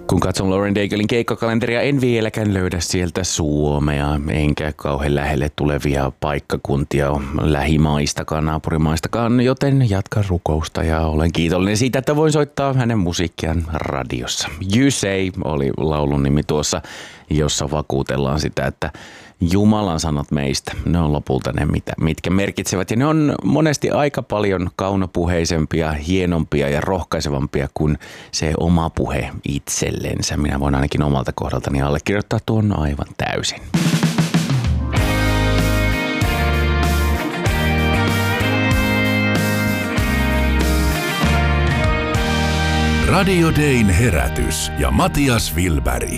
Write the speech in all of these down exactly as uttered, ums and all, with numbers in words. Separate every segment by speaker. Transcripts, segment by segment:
Speaker 1: Kun katson Lauren Daiglein keikkakalenteria, en vieläkään löydä sieltä Suomea, enkä kauhean lähelle tulevia paikkakuntia lähimaistakaan, naapurimaistakaan, joten jatkan rukousta ja olen kiitollinen siitä, että voin soittaa hänen musiikkiaan radiossa. You Say oli laulun nimi tuossa, jossa vakuutellaan sitä, että Jumalan sanat meistä, ne on lopulta ne, mitä, mitkä merkitsevät. Ja ne on monesti aika paljon kaunopuheisempia, hienompia ja rohkaisevampia kuin se oma puhe itsellensä. Minä voin ainakin omalta kohdaltani allekirjoittaa tuon aivan täysin.
Speaker 2: Radio Dayn herätys ja Matias Wilberg.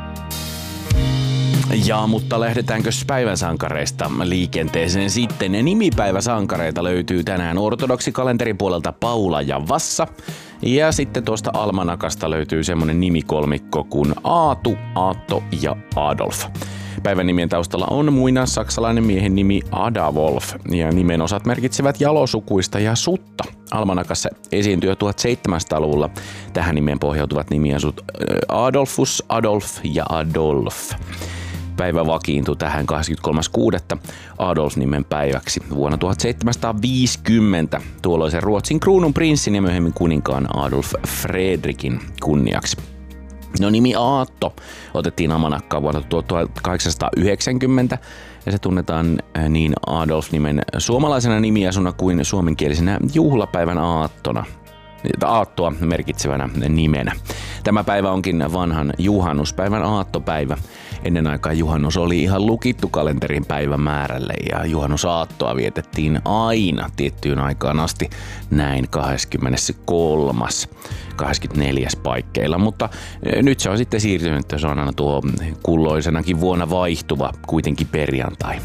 Speaker 1: Ja, mutta lähdetäänkö päivän sankareista liikenteeseen sitten? Nimipäiväsankareita löytyy tänään ortodoksikalenterin puolelta Paula ja Vassa. Ja sitten tuosta almanakasta löytyy semmonen nimikolmikko kuin Aatu, Aatto ja Adolf. Päivän nimien taustalla on muinaissaksalainen miehen nimi Adawolf ja nimen osat merkitsevät jalosukuista ja sutta. Almanakassa esiintyy tuhatseitsemänsataaluvulla tähän nimeen pohjautuvat nimiasut Adolfus, Adolf ja Adolf. Päivä vakiintui tähän kahdeskymmeneskolmas kuudetta Adolf-nimen päiväksi vuonna tuhatseitsemänsataaviisikymmentä tuolloisen Ruotsin kruunun prinssin ja myöhemmin kuninkaan Adolf Fredrikin kunniaksi. No nimi Aatto otettiin almanakkaan vuonna tuhatkahdeksansataayhdeksänkymmentä ja se tunnetaan niin Adolf-nimen suomalaisena nimiasuna kuin suomenkielisenä juhlapäivän aattona. Aattoa merkitsevänä nimenä. Tämä päivä onkin vanhan juhannuspäivän aattopäivä. Ennen aikaa juhannus oli ihan lukittu kalenterin päivämäärälle ja juhannusaattoa vietettiin aina tiettyyn aikaan asti näin kahdeskymmeneskolmas kahdeskymmenesneljäs paikkeilla, mutta nyt se on sitten siirtynyt, että se on aina tuo kulloisenakin vuonna vaihtuva kuitenkin perjantai.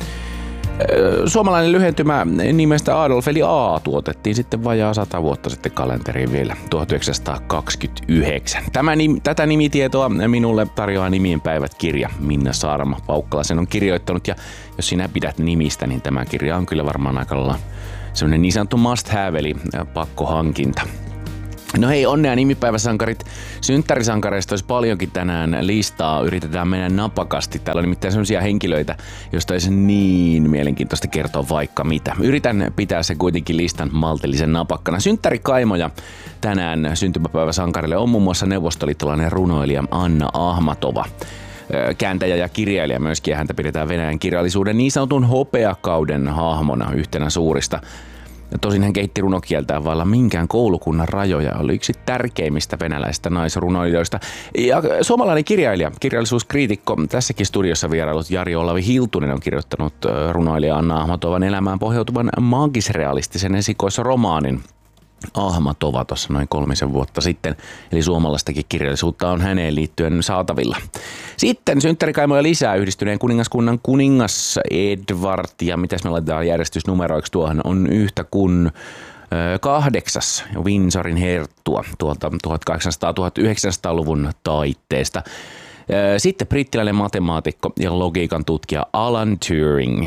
Speaker 1: Suomalainen lyhentymä nimestä Adolf eli Aatu otettiin sitten vajaa sata vuotta sitten kalenteriin vielä tuhatyhdeksänsataakaksikymmentäyhdeksän. Tämä, tätä nimitietoa minulle tarjoaa Nimienpäivät -kirja. Minna Saarama Paukkala sen on kirjoittanut ja jos sinä pidät nimistä, niin tämä kirja on kyllä varmaan aika lailla semmoinen niin sanottu must have eli pakkohankinta. No hei, onnea nimipäiväsankarit. Synttärisankareista olisi paljonkin tänään listaa. Yritetään mennä napakasti. Täällä on nimittäin sellaisia henkilöitä, joista olisi niin mielenkiintoista kertoa vaikka mitä. Yritän pitää se kuitenkin listan maltillisen napakkana. Synttärikaimoja tänään syntymäpäiväsankarille on muun muassa neuvostoliittolainen runoilija Anna Ahmatova. Kääntäjä ja kirjailija myöskin, ja häntä pidetään Venäjän kirjallisuuden niin sanotun hopeakauden hahmona yhtenä suurista. Tosin hän kehitti runokieltään vailla minkään koulukunnan rajoja, oli yksi tärkeimmistä venäläisistä naisrunoilijoista. Ja suomalainen kirjailija, kirjallisuuskriitikko, tässäkin studiossa vierailut Jari Olavi Hiltunen on kirjoittanut runoilija Anna Ahmatovan elämään pohjautuvan maagisrealistisen esikoisromaanin Ahmatova tuossa noin kolmisen vuotta sitten, eli suomalaistakin kirjallisuutta on häneen liittyen saatavilla. Sitten synttärikaimoja lisää yhdistyneen kuningaskunnan kuningas Edward, ja mitäs me laitetaan järjestysnumeroiksi, tuohan on yhtä kuin kahdeksas Windsorin herttua tuolta tuhatkahdeksansataa-tuhatyhdeksänsataaluvun taitteesta. Sitten brittiläinen matemaatikko ja logiikan tutkija Alan Turing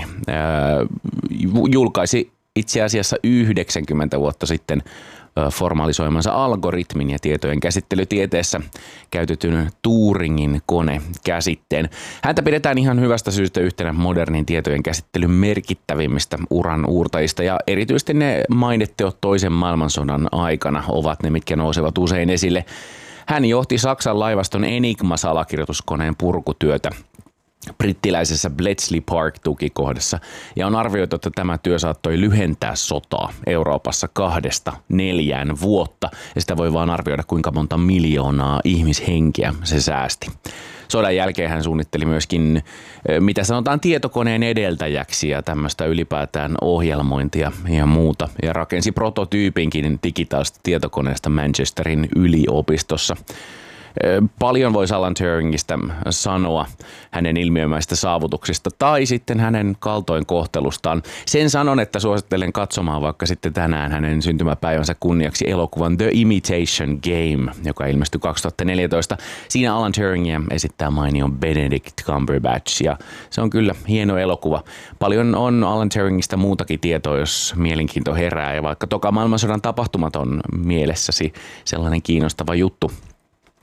Speaker 1: julkaisi itse asiassa yhdeksänkymmentä vuotta sitten formalisoimansa algoritmin ja tietojen käsittelytieteessä käytetyn Turingin konekäsitteen. Häntä pidetään ihan hyvästä syystä yhtenä modernin tietojen käsittelyn merkittävimmistä uran uurtajista ja erityisesti ne mainitteot toisen maailmansodan aikana ovat ne, mitkä nousevat usein esille. Hän johti Saksan laivaston Enigma-salakirjoituskoneen purkutyötä brittiläisessä Bletchley Park-tukikohdassa ja on arvioitu, että tämä työ saattoi lyhentää sotaa Euroopassa kahdesta neljään vuotta ja sitä voi vaan arvioida, kuinka monta miljoonaa ihmishenkiä se säästi. Sodan jälkeen hän suunnitteli myöskin, mitä sanotaan, tietokoneen edeltäjäksi ja tämmöistä ylipäätään ohjelmointia ja muuta ja rakensi prototyypinkin digitaalista tietokoneesta Manchesterin yliopistossa. Paljon voisi Alan Turingista sanoa hänen ilmiömäistä saavutuksista tai sitten hänen kaltoinkohtelustaan. Sen sanon, että suosittelen katsomaan vaikka sitten tänään hänen syntymäpäivänsä kunniaksi elokuvan The Imitation Game, joka ilmestyi kaksituhattaneljätoista. Siinä Alan Turingia esittää mainion Benedict Cumberbatch ja se on kyllä hieno elokuva. Paljon on Alan Turingista muutakin tietoa, jos mielenkiinto herää ja vaikka toka maailmansodan tapahtumat on mielessäsi sellainen kiinnostava juttu.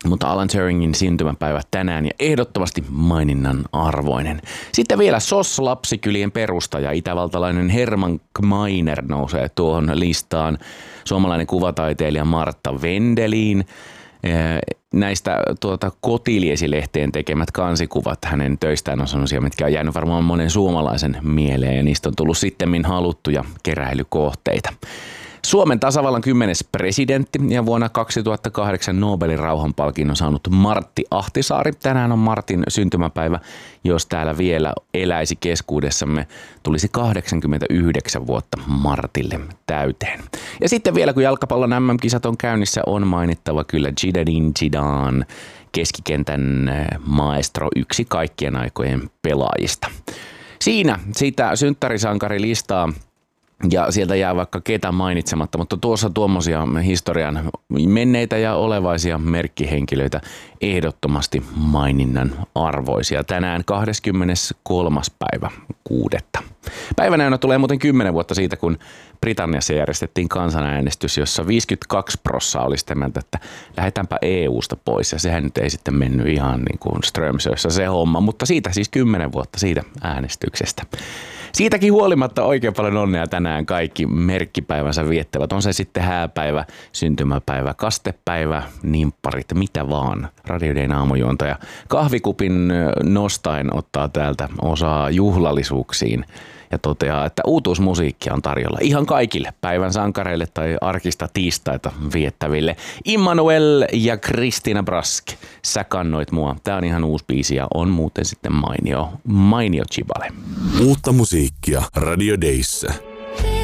Speaker 1: Mutta Alan Turingin syntymäpäivä tänään ja ehdottomasti maininnan arvoinen. Sitten vielä S O S-lapsikylien perustaja, itävaltalainen Herman Gmeiner nousee tuohon listaan. Suomalainen kuvataiteilija Martta Wendelin. Näistä tuota, Kotiliesi-lehteen tekemät kansikuvat hänen töistään on sellaisia, mitkä on jäänyt varmaan monen suomalaisen mieleen ja niistä on tullut sittemmin haluttuja keräilykohteita. Suomen tasavallan kymmenes presidentti ja vuonna kaksituhattakahdeksan Nobelin rauhanpalkinnon saanut Martti Ahtisaari. Tänään on Martin syntymäpäivä. Jos täällä vielä eläisi keskuudessamme, tulisi kahdeksankymmentäyhdeksän vuotta Martille täyteen. Ja sitten vielä kun jalkapallon M M-kisat on käynnissä, on mainittava kyllä Zinedine Zidane, keskikentän maestro, yksi kaikkien aikojen pelaajista. Siinä sitä synttärisankarilistaa. Ja sieltä jää vaikka ketä mainitsematta, mutta tuossa tuommoisia historian menneitä ja olevaisia merkkihenkilöitä ehdottomasti maininnan arvoisia. Tänään kahdeskymmeneskolmas päivä kuudetta. Päivänäyönä tulee muuten kymmenen vuotta siitä, kun Britanniassa järjestettiin kansanäänestys, jossa viisikymmentäkaksi prosenttia oli sitä mieltä, että lähdetäänpä E U:sta pois. Ja sehän nyt ei sitten mennyt ihan niin kuin Strömsössä se homma, mutta siitä siis kymmenen vuotta siitä äänestyksestä. Siitäkin huolimatta oikein paljon onnea tänään kaikki merkkipäivänsä viettävät. On se sitten hääpäivä, syntymäpäivä, kastepäivä, nimpparit, mitä vaan. Radio Dayn aamujuontaja kahvikupin nostaen ottaa täältä osaa juhlallisuuksiin ja toteaa, että uutuusmusiikkia on tarjolla ihan kaikille päivän sankareille tai arkista tiistaita viettäville. Immanuel ja Kristina Brask, sä kannoit mua. Tää on ihan uusi biisi ja on muuten sitten mainio, mainio chibale.
Speaker 2: Uutta musiikkia Radio Dayssä.